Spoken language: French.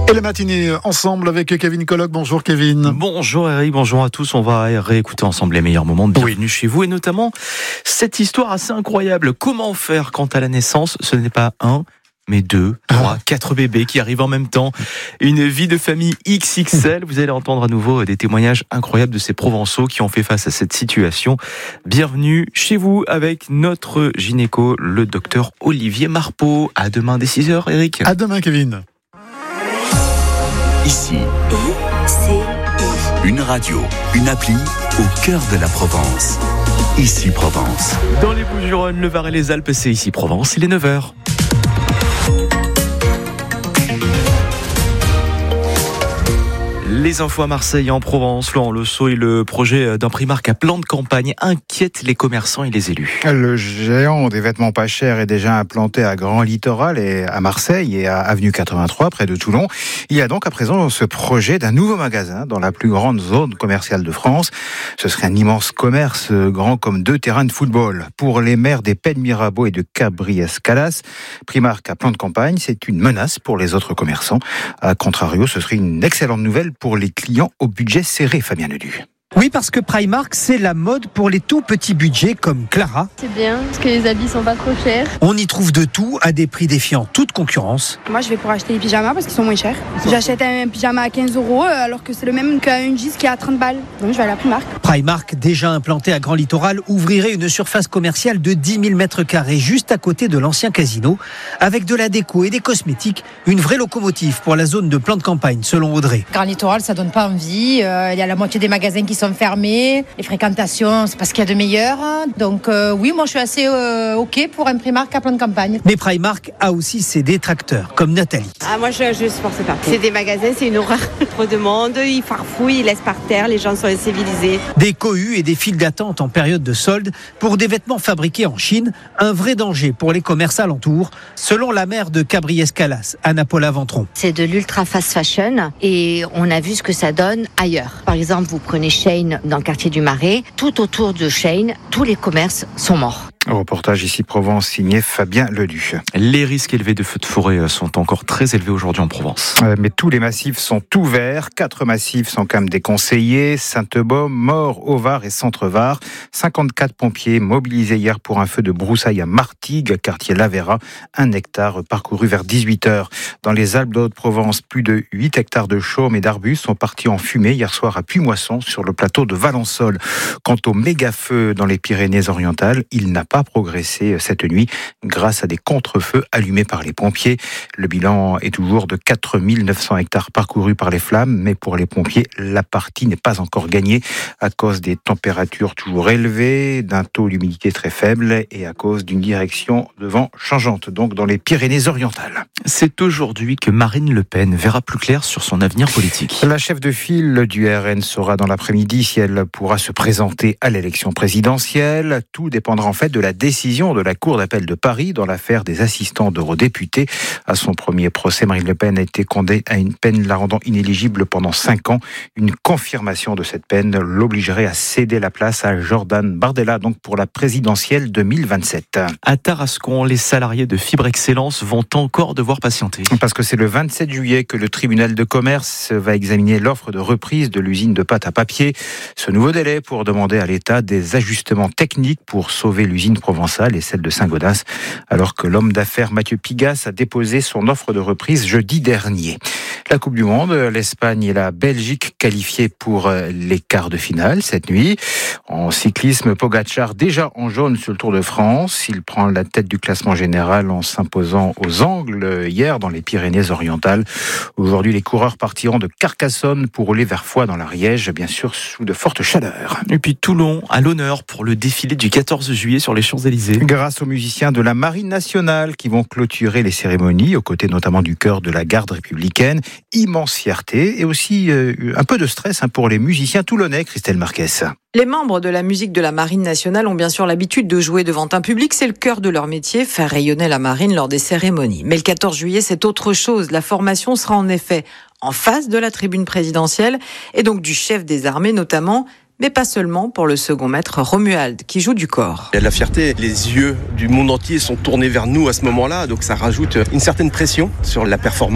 Et la matinée ensemble avec Kevin Colloque. Bonjour Kevin. Bonjour Eric, bonjour à tous. On va réécouter ensemble les meilleurs moments de Bienvenue chez vous et notamment cette histoire assez incroyable. Comment faire quand à la naissance, ce n'est pas un, mais 2, 3, 4 bébés qui arrivent en même temps. Une vie de famille XXL. Vous allez entendre à nouveau des témoignages incroyables de ces Provençaux qui ont fait face à cette situation. Bienvenue chez vous avec notre gynéco, le docteur Olivier Marpeau. À demain dès 6h, Eric. À demain, Kevin. Ici, une radio, une appli au cœur de la Provence. Ici Provence. Dans les Bouches-du-Rhône, le Var et les Alpes, c'est Ici Provence, il est 9h. Les infos à Marseille et en Provence, Laurent Le Sceau et le projet d'un Primark à plan de campagne inquiète les commerçants et les élus. Le géant des vêtements pas chers est déjà implanté à Grand Littoral et à Marseille et à Avenue 83 près de Toulon. Il y a donc à présent ce projet d'un nouveau magasin dans la plus grande zone commerciale de France. Ce serait un immense commerce grand comme 2 terrains de football. Pour les maires des Pennes Mirabeau et de Cabriès-Calas, Primark à plan de campagne, c'est une menace pour les autres commerçants. A contrario, ce serait une excellente nouvelle pour les clients au budget serré, Fabien Ledu. Oui, parce que Primark, c'est la mode pour les tout petits budgets comme Clara. C'est bien, parce que les habits sont pas trop chers. On y trouve de tout à des prix défiant toute concurrence. Moi, je vais pour acheter les pyjamas parce qu'ils sont moins chers. J'achète un pyjama à 15 € alors que c'est le même qu'un jeans qui est à 30 balles. Donc, je vais à la Primark. Primark, déjà implanté à Grand Littoral, ouvrirait une surface commerciale de 10 000 mètres carrés juste à côté de l'ancien casino, avec de la déco et des cosmétiques, une vraie locomotive pour la zone de plan de campagne, selon Audrey. Grand Littoral, ça donne pas envie. Il y a la moitié des magasins qui sont fermés. Les fréquentations, c'est pas ce qu'il y a de meilleur. Donc oui, moi je suis assez OK pour un Primark à plan de campagne. Mais Primark a aussi ses détracteurs, comme Nathalie. Moi je supporte pas. C'est des magasins, c'est une horreur. Trop de monde, ils farfouillent, ils laissent par terre, les gens sont incivilisés. Des cohues et des files d'attente en période de solde pour des vêtements fabriqués en Chine, un vrai danger pour les commerces alentours, selon la maire de Cabriès-Calas, Anna-Paula Ventron. C'est de l'ultra fast fashion et on a vu ce que ça donne ailleurs. Par exemple, vous prenez Shein dans le quartier du Marais, tout autour de Shein, tous les commerces sont morts. Reportage Ici Provence signé Fabien Ledu. Les risques élevés de feux de forêt sont encore très élevés aujourd'hui en Provence. Mais tous les massifs sont ouverts. 4 massifs sont quand même déconseillés. Sainte-Baume, Maure, Au-Var et Centre-Var. 54 pompiers mobilisés hier pour un feu de broussailles à Martigues, quartier Lavera. 1 hectare parcouru vers 18h. Dans les Alpes de Haute-Provence, plus de 8 hectares de chaumes et d'arbustes sont partis en fumée hier soir à Puimoisson sur le plateau de Valençol. Quant au méga-feu dans les Pyrénées-Orientales, il n'a pas progressé cette nuit grâce à des contre-feux allumés par les pompiers. Le bilan est toujours de 4 900 hectares parcourus par les flammes, mais pour les pompiers, la partie n'est pas encore gagnée à cause des températures toujours élevées, d'un taux d'humidité très faible et à cause d'une direction de vent changeante, donc dans les Pyrénées-Orientales. C'est aujourd'hui que Marine Le Pen verra plus clair sur son avenir politique. La chef de file du RN saura dans l'après-midi si elle pourra se présenter à l'élection présidentielle. Tout dépendra en fait de la décision de la Cour d'appel de Paris dans l'affaire des assistants d'eurodéputés. À son premier procès, Marine Le Pen a été condamnée à une peine la rendant inéligible pendant 5 ans. Une confirmation de cette peine l'obligerait à céder la place à Jordan Bardella, donc pour la présidentielle 2027. À Tarascon, les salariés de Fibre Excellence vont encore devoir patienter. Parce que c'est le 27 juillet que le tribunal de commerce va examiner l'offre de reprise de l'usine de pâte à papier. Ce nouveau délai pour demander à l'État des ajustements techniques pour sauver l'usine provençale et celle de Saint-Gaudens, alors que l'homme d'affaires Mathieu Pigas a déposé son offre de reprise jeudi dernier. La Coupe du Monde, l'Espagne et la Belgique qualifiées pour les quarts de finale cette nuit. En cyclisme, Pogačar déjà en jaune sur le Tour de France. Il prend la tête du classement général en s'imposant aux angles hier dans les Pyrénées-Orientales. Aujourd'hui, les coureurs partiront de Carcassonne pour rouler vers Foix dans l'Ariège, bien sûr sous de fortes chaleurs. Et puis Toulon à l'honneur pour le défilé du 14 juillet sur les Champs-Élysées. Grâce aux musiciens de la Marine nationale qui vont clôturer les cérémonies, aux côtés notamment du chœur de la garde républicaine. Immense fierté et aussi un peu de stress pour les musiciens toulonnais, Christelle Marquez. Les membres de la musique de la Marine nationale ont bien sûr l'habitude de jouer devant un public. C'est le cœur de leur métier, faire rayonner la Marine lors des cérémonies. Mais le 14 juillet, c'est autre chose. La formation sera en effet en face de la tribune présidentielle et donc du chef des armées notamment. Mais pas seulement pour le second maître Romuald, qui joue du corps. Il y a de la fierté, les yeux du monde entier sont tournés vers nous à ce moment-là, donc ça rajoute une certaine pression sur la performance.